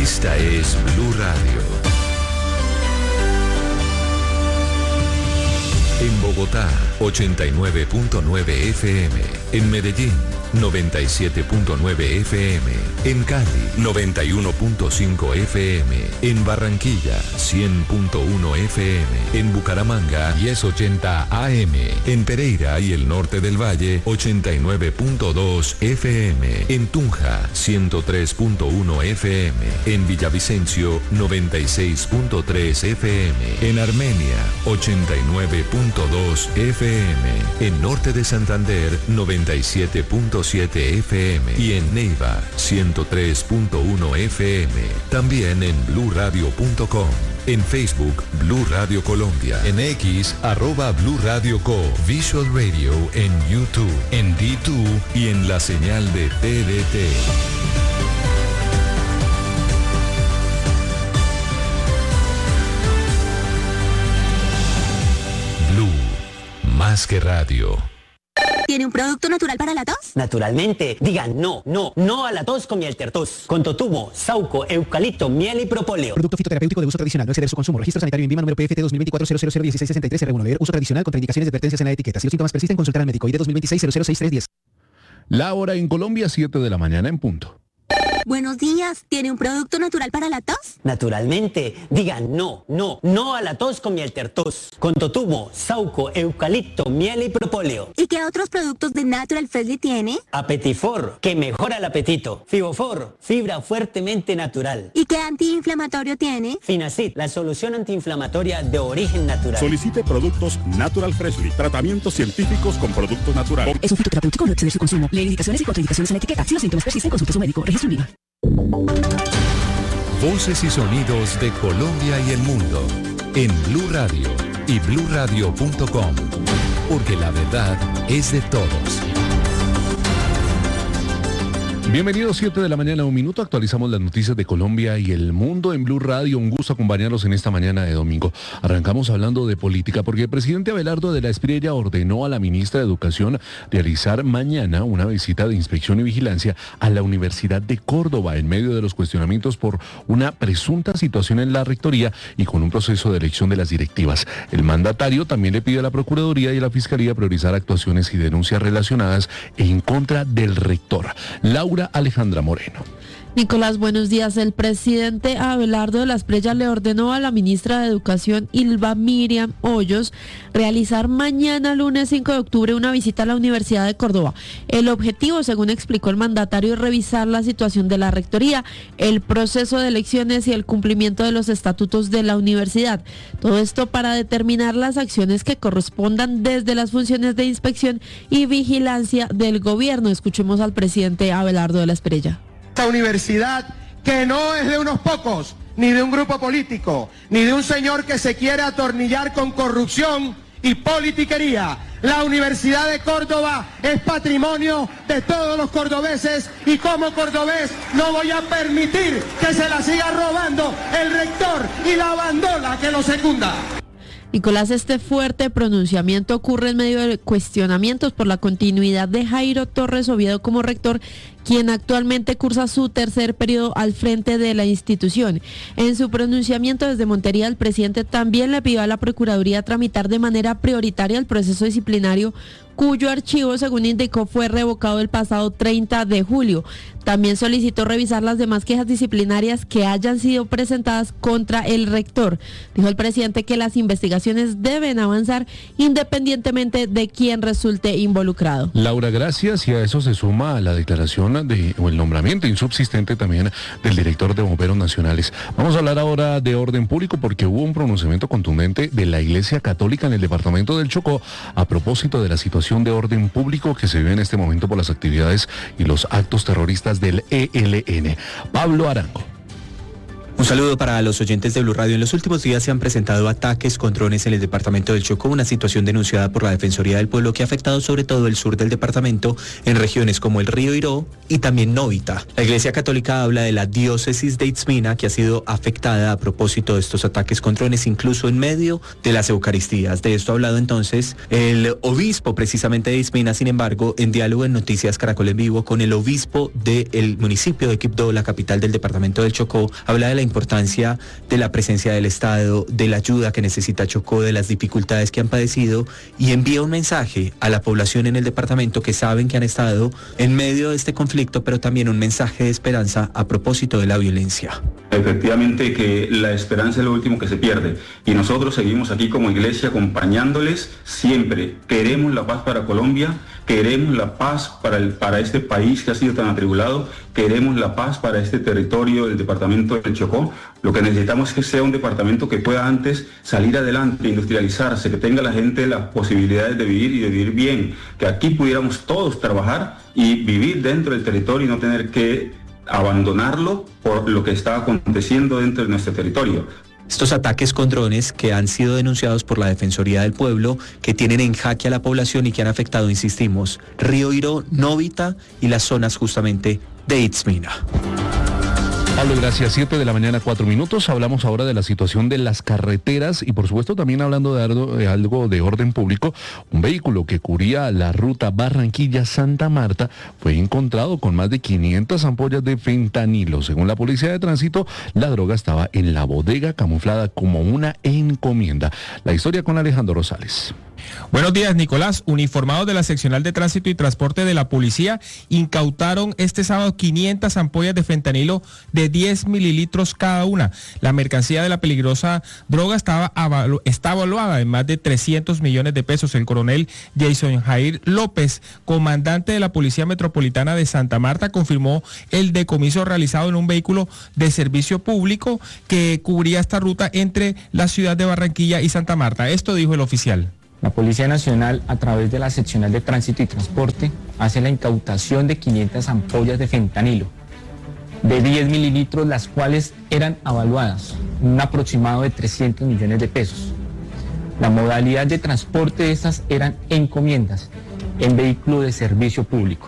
Esta es Blue Radio. En Bogotá, 89.9 FM. En Medellín, 97.9 FM. En Cali, 91.5 FM. En Barranquilla, 100.1 FM. En Bucaramanga, 1080 AM. En Pereira y el norte del Valle, 89.2 FM. En Tunja, 103.1 FM. En Villavicencio, 96.3 FM. En Armenia, 89.2 FM. En norte de Santander, 97.7 FM. Y en Neiva, 103.1 FM. También en bluradio.com. En Facebook, Blue Radio Colombia. En X, @Blue Radio Co. Visual Radio en YouTube, en D2 y en la señal de TDT. Blue, más que radio. ¿Tiene un producto natural para la tos? Naturalmente. Digan no a la tos con miel tertos. Con totumo, sauco, eucalipto, miel y propóleo. Producto fitoterapéutico de uso tradicional. No exceder su consumo. Registro sanitario INVIMA número PFT 2024-001663-R1. Leer uso tradicional. Contraindicaciones y advertencias en la etiqueta. Si los síntomas persisten, consultar al médico. ID 2026-006310. La hora en Colombia, 7 de la mañana en punto. Buenos días. ¿Tiene un producto natural para la tos? Naturalmente. Digan no a la tos con miel tertos. Con totumo, sauco, eucalipto, miel y propóleo. ¿Y qué otros productos de Natural Freshly tiene? Apetifor, que mejora el apetito. Fibofor, fibra fuertemente natural. ¿Y qué antiinflamatorio tiene? Finacid, la solución antiinflamatoria de origen natural. Solicite productos Natural Freshly. Tratamientos científicos con productos naturales. Es un fitoterapéutico, no exceder su consumo. Leer indicaciones y contraindicaciones en la etiqueta. Si los síntomas persisten, consulte a su médico. Registro INVIMA. Voces y sonidos de Colombia y el mundo en Blue Radio y bluradio.com, porque la verdad es de todos. Bienvenidos, 7 de la mañana, 1 minuto. Actualizamos las noticias de Colombia y el mundo en Blue Radio. Un gusto acompañarlos en esta mañana de domingo. Arrancamos hablando de política porque el presidente Abelardo de la Espriella ordenó a la ministra de Educación realizar mañana una visita de inspección y vigilancia a la Universidad de Córdoba en medio de los cuestionamientos por una presunta situación en la rectoría y con un proceso de elección de las directivas. El mandatario también le pide a la Procuraduría y a la Fiscalía priorizar actuaciones y denuncias relacionadas en contra del rector. Laura Alejandra Moreno. Nicolás, buenos días. El presidente Abelardo de la Espriella le ordenó a la ministra de Educación, Ylva Miriam Hoyos, realizar mañana, lunes 5 de octubre, una visita a la Universidad de Córdoba. El objetivo, según explicó el mandatario, es revisar la situación de la rectoría, el proceso de elecciones y el cumplimiento de los estatutos de la universidad. Todo esto para determinar las acciones que correspondan desde las funciones de inspección y vigilancia del gobierno. Escuchemos al presidente Abelardo de la Espriella. Esta universidad que no es de unos pocos, ni de un grupo político, ni de un señor que se quiere atornillar con corrupción y politiquería. La Universidad de Córdoba es patrimonio de todos los cordobeses y como cordobés no voy a permitir que se la siga robando el rector y la bandola que lo secunda. Nicolás, este fuerte pronunciamiento ocurre en medio de cuestionamientos por la continuidad de Jairo Torres Oviedo como rector, quien actualmente cursa su tercer periodo al frente de la institución. En su pronunciamiento desde Montería, el presidente también le pidió a la Procuraduría tramitar de manera prioritaria el proceso disciplinario, cuyo archivo, según indicó, fue revocado el pasado 30 de julio. También solicitó revisar las demás quejas disciplinarias que hayan sido presentadas contra el rector. Dijo el presidente que las investigaciones deben avanzar independientemente de quién resulte involucrado. Laura, gracias. Y a eso se suma la declaración o el nombramiento insubsistente también del director de Bomberos Nacionales. Vamos a hablar ahora de orden público porque hubo un pronunciamiento contundente de la Iglesia Católica en el departamento del Chocó a propósito de la situación de orden público que se vive en este momento por las actividades y los actos terroristas del ELN. Pablo Arango. Un Un saludo para los oyentes de Blue Radio. En los últimos días se han presentado ataques con drones en el departamento del Chocó, una situación denunciada por la Defensoría del Pueblo que ha afectado sobre todo el sur del departamento en regiones como el río Iró y también Novita. La Iglesia Católica habla de la diócesis de Itzmina que ha sido afectada a propósito de estos ataques con drones, incluso en medio de las Eucaristías. De esto ha hablado entonces el obispo precisamente de Itzmina. Sin embargo, en diálogo en Noticias Caracol en Vivo con el obispo del municipio de Quibdó, la capital del departamento del Chocó, habla de la importancia de la presencia del Estado, de la ayuda que necesita Chocó, de las dificultades que han padecido y envía un mensaje a la población en el departamento que saben que han estado en medio de este conflicto, pero también un mensaje de esperanza a propósito de la violencia. Efectivamente que la esperanza es lo último que se pierde y nosotros seguimos aquí como iglesia acompañándoles siempre. Queremos la paz para Colombia, queremos la paz para este país que ha sido tan atribulado, queremos la paz para este territorio del departamento del Chocó. Lo que necesitamos es que sea un departamento que pueda antes salir adelante, industrializarse, que tenga la gente las posibilidades de vivir y de vivir bien, que aquí pudiéramos todos trabajar y vivir dentro del territorio y no tener que abandonarlo por lo que está aconteciendo dentro de nuestro territorio. Estos ataques con drones que han sido denunciados por la Defensoría del Pueblo, que tienen en jaque a la población y que han afectado, insistimos, Río Iró, Novita y las zonas justamente de Itzmina. Pablo, gracias. 7 de la mañana, 4 minutos. Hablamos ahora de la situación de las carreteras y por supuesto también hablando de algo de orden público. Un vehículo que cubría la ruta Barranquilla-Santa Marta fue encontrado con más de 500 ampollas de fentanilo. Según la Policía de Tránsito, la droga estaba en la bodega camuflada como una encomienda. La historia con Alejandro Rosales. Buenos días, Nicolás. Uniformados de la Seccional de Tránsito y Transporte de la Policía incautaron este sábado 500 ampollas de fentanilo de 10 mililitros cada una. La mercancía de la peligrosa droga está evaluada en más de 300 millones de pesos. El coronel Jason Jair López, comandante de la Policía Metropolitana de Santa Marta, confirmó el decomiso realizado en un vehículo de servicio público que cubría esta ruta entre la ciudad de Barranquilla y Santa Marta. Esto dijo el oficial. La Policía Nacional, a través de la Seccional de Tránsito y Transporte, hace la incautación de 500 ampollas de fentanilo de 10 mililitros, las cuales eran avaluadas en un aproximado de 300 millones de pesos. La modalidad de transporte de estas eran encomiendas en vehículo de servicio público.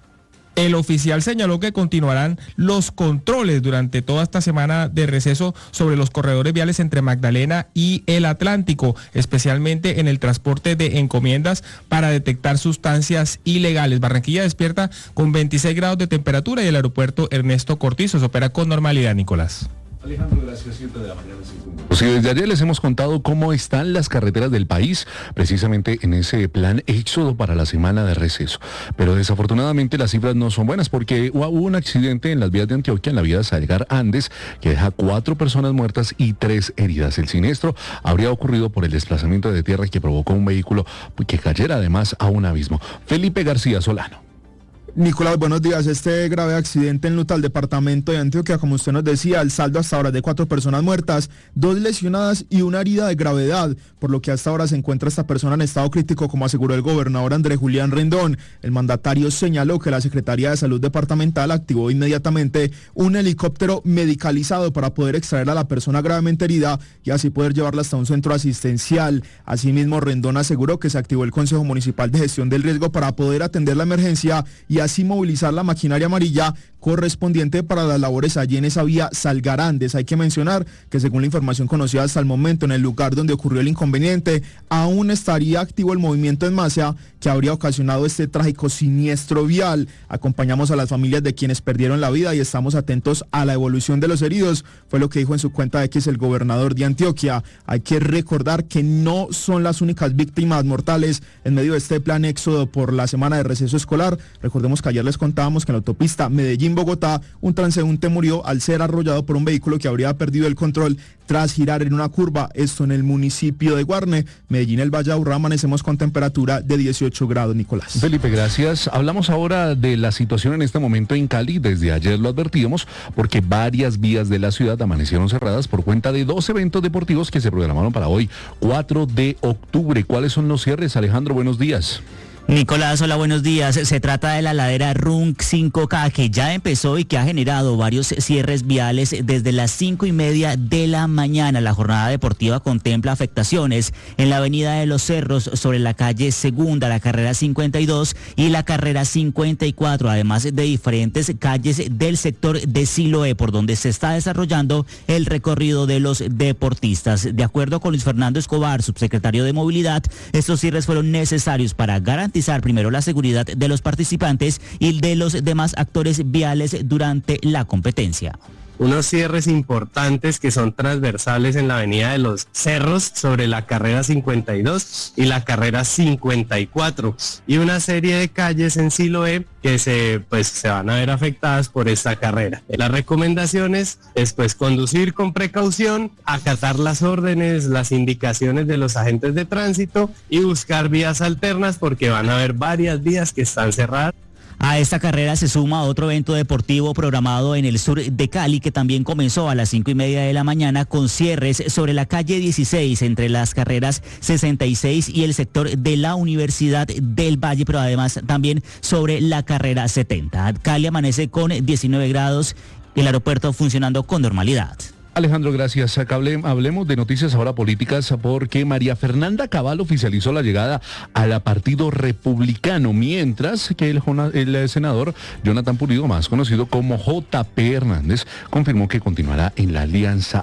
El oficial señaló que continuarán los controles durante toda esta semana de receso sobre los corredores viales entre Magdalena y el Atlántico, especialmente en el transporte de encomiendas para detectar sustancias ilegales. Barranquilla despierta con 26 grados de temperatura y el aeropuerto Ernesto Cortizos opera con normalidad, Nicolás. Alejandro, gracias. 7 de la mañana. Pues desde ayer les hemos contado cómo están las carreteras del país, precisamente en ese plan éxodo para la semana de receso. Pero desafortunadamente las cifras no son buenas porque hubo un accidente en las vías de Antioquia, en la vía Salgar Andes, que deja 4 personas muertas y 3 heridas. El siniestro habría ocurrido por el desplazamiento de tierra que provocó un vehículo que cayera además a un abismo. Felipe García Solano. Nicolás, buenos días. Este grave accidente enluta al departamento de Antioquia, como usted nos decía, el saldo hasta ahora es de 4 personas muertas, 2 lesionadas y una herida de gravedad, por lo que hasta ahora se encuentra esta persona en estado crítico, como aseguró el gobernador Andrés Julián Rendón. El mandatario señaló que la Secretaría de Salud Departamental activó inmediatamente un helicóptero medicalizado para poder extraer a la persona gravemente herida y así poder llevarla hasta un centro asistencial. Asimismo, Rendón aseguró que se activó el Consejo Municipal de Gestión del Riesgo para poder atender la emergencia y así movilizar la maquinaria amarilla correspondiente para las labores allí en esa vía Salgar Andes. Hay que mencionar que según la información conocida hasta el momento, en el lugar donde ocurrió el inconveniente, aún estaría activo el movimiento en masa que habría ocasionado este trágico siniestro vial. Acompañamos a las familias de quienes perdieron la vida y estamos atentos a la evolución de los heridos, fue lo que dijo en su cuenta de X el gobernador de Antioquia. Hay que recordar que no son las únicas víctimas mortales en medio de este plan éxodo por la semana de receso escolar. Recordemos que ayer les contábamos que en la autopista Medellín-Bogotá un transeúnte murió al ser arrollado por un vehículo que habría perdido el control tras girar en una curva, esto en el municipio de Guarne. Medellín, el Valle de Aburrá, amanecemos con temperatura de 18 grados, Nicolás. Felipe, gracias. Hablamos ahora de la situación en este momento en Cali. Desde ayer lo advertíamos porque varias vías de la ciudad amanecieron cerradas por cuenta de 2 eventos deportivos que se programaron para hoy, 4 de octubre. ¿Cuáles son los cierres, Alejandro? Buenos días. Nicolás, hola, buenos días. Se trata de la ladera RUNC 5K que ya empezó y que ha generado varios cierres viales desde las 5:30 de la mañana. La jornada deportiva contempla afectaciones en la avenida de los Cerros, sobre la calle Segunda, la carrera 52 y la carrera 54, además de diferentes calles del sector de Siloé, por donde se está desarrollando el recorrido de los deportistas. De acuerdo con Luis Fernando Escobar, subsecretario de Movilidad, estos cierres fueron necesarios para garantizar primero la seguridad de los participantes y de los demás actores viales durante la competencia. Unos cierres importantes que son transversales en la avenida de los Cerros sobre la carrera 52 y la carrera 54 y una serie de calles en Siloé que se van a ver afectadas por esta carrera. Las recomendaciones es conducir con precaución, acatar las órdenes, las indicaciones de los agentes de tránsito y buscar vías alternas porque van a haber varias vías que están cerradas. A esta carrera se suma otro evento deportivo programado en el sur de Cali que también comenzó a las 5:30 de la mañana con cierres sobre la calle 16 entre las carreras 66 y el sector de la Universidad del Valle, pero además también sobre la carrera 70. Cali amanece con 19 grados, el aeropuerto funcionando con normalidad. Alejandro, gracias. Acá hablemos de noticias ahora políticas porque María Fernanda Cabal oficializó la llegada al Partido Republicano, mientras que el senador Jonathan Pulido, más conocido como JP Hernández, confirmó que continuará en la Alianza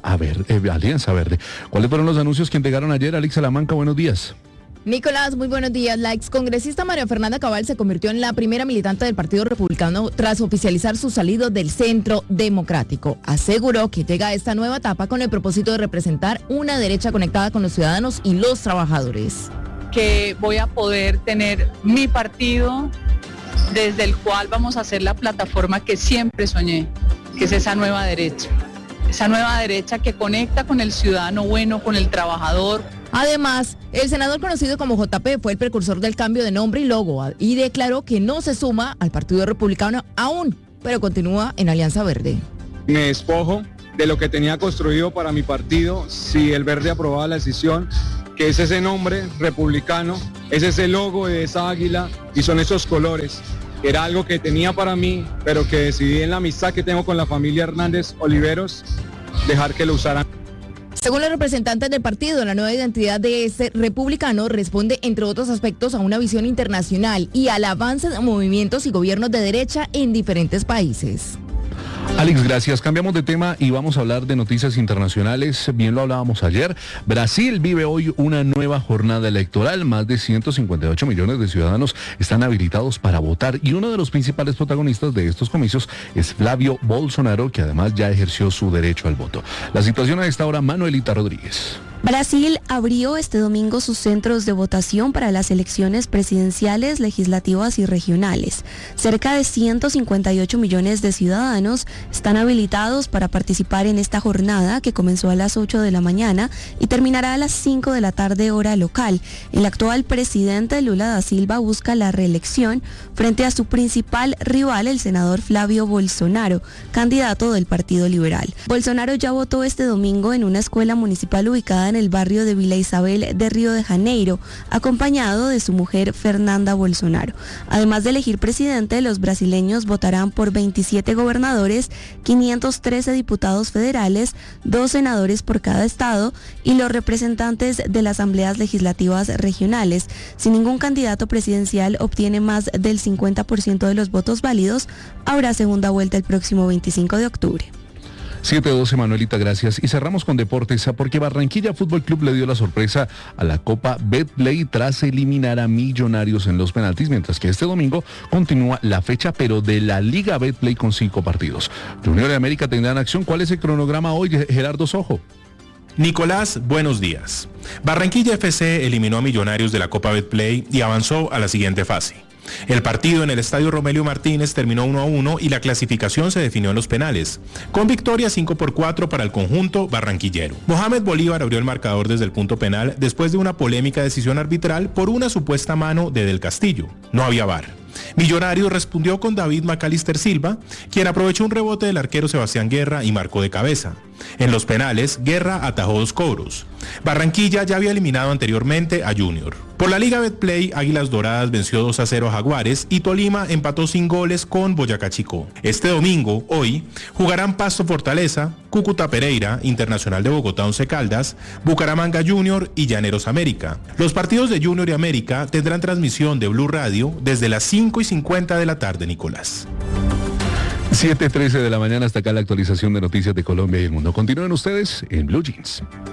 Verde. ¿Cuáles fueron los anuncios que entregaron ayer? Alex Salamanca, buenos días. Nicolás, muy buenos días. La excongresista María Fernanda Cabal se convirtió en la primera militante del Partido Republicano tras oficializar su salida del Centro Democrático. Aseguró que llega a esta nueva etapa con el propósito de representar una derecha conectada con los ciudadanos y los trabajadores. Que voy a poder tener mi partido desde el cual vamos a hacer la plataforma que siempre soñé, que es esa nueva derecha. Esa nueva derecha que conecta con el ciudadano bueno, con el trabajador. Además, el senador conocido como JP fue el precursor del cambio de nombre y logo y declaró que no se suma al Partido Republicano aún, pero continúa en Alianza Verde. Me despojo de lo que tenía construido para mi partido si el Verde aprobaba la decisión, que es ese nombre republicano, es ese logo de esa águila y son esos colores. Era algo que tenía para mí, pero que decidí en la amistad que tengo con la familia Hernández Oliveros, dejar que lo usaran. Según los representantes del partido, la nueva identidad de este republicano responde, entre otros aspectos, a una visión internacional y al avance de movimientos y gobiernos de derecha en diferentes países. Alex, gracias. Cambiamos de tema y vamos a hablar de noticias internacionales. Bien lo hablábamos ayer. Brasil vive hoy una nueva jornada electoral. Más de 158 millones de ciudadanos están habilitados para votar y uno de los principales protagonistas de estos comicios es Flavio Bolsonaro, que además ya ejerció su derecho al voto. La situación a esta hora, Manuelita Rodríguez. Brasil abrió este domingo sus centros de votación para las elecciones presidenciales, legislativas y regionales. Cerca de 158 millones de ciudadanos están habilitados para participar en esta jornada que comenzó a las 8 de la mañana y terminará a las 5 de la tarde hora local. El actual presidente Lula da Silva busca la reelección frente a su principal rival, el senador Flavio Bolsonaro, candidato del Partido Liberal. Bolsonaro ya votó este domingo en una escuela municipal ubicada en el barrio de Vila Isabel de Río de Janeiro, acompañado de su mujer Fernanda Bolsonaro. Además de elegir presidente, los brasileños votarán por 27 gobernadores, 513 diputados federales, 2 senadores por cada estado y los representantes de las asambleas legislativas regionales. Si ningún candidato presidencial obtiene más del 50% de los votos válidos, habrá segunda vuelta el próximo 25 de octubre. 7:12, Manuelita, gracias. Y cerramos con deportes, porque Barranquilla Fútbol Club le dio la sorpresa a la Copa Betplay tras eliminar a Millonarios en los penaltis, mientras que este domingo continúa la fecha, pero de la Liga Betplay con 5 partidos. Junior de América tendrán acción. ¿Cuál es el cronograma hoy, Gerardo Sojo? Nicolás, buenos días. Barranquilla FC eliminó a Millonarios de la Copa Betplay y avanzó a la siguiente fase. El partido en el estadio Romelio Martínez terminó 1-1 y la clasificación se definió en los penales, con victoria 5-4 para el conjunto barranquillero. Mohamed Bolívar abrió el marcador desde el punto penal después de una polémica decisión arbitral por una supuesta mano de Del Castillo. No había VAR. Millonarios respondió con David Macalister Silva, quien aprovechó un rebote del arquero Sebastián Guerra y marcó de cabeza. En los penales, Guerra atajó 2 cobros. Barranquilla ya había eliminado anteriormente a Junior. Por la Liga Betplay, Águilas Doradas venció 2-0 a Jaguares y Tolima empató sin goles con Boyacá Chicó. Este domingo, hoy, jugarán Pasto Fortaleza, Cúcuta Pereira, Internacional de Bogotá 11 Caldas, Bucaramanga Junior y Llaneros América. Los partidos de Junior y América tendrán transmisión de Blue Radio desde las 5:50 de la tarde, Nicolás. 7:13 de la mañana, hasta acá la actualización de noticias de Colombia y el mundo. Continúen ustedes en Blue Jeans.